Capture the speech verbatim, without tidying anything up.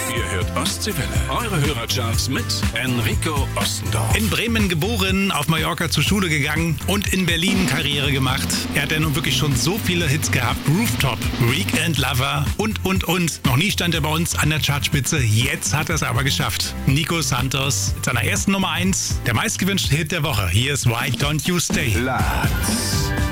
Ihr hört Ostseewelle. Eure Hörercharts mit Enrico Ostendorf. In Bremen geboren, auf Mallorca zur Schule gegangen und in Berlin Karriere gemacht. Er hat ja nun wirklich schon so viele Hits gehabt. Rooftop, Weekend Lover und, und, und. Noch nie stand er bei uns an der Chartspitze. Jetzt hat er es aber geschafft. Nico Santos mit seiner ersten Nummer eins. Der meistgewünschte Hit der Woche. Hier ist Why Don't You Stay. Platz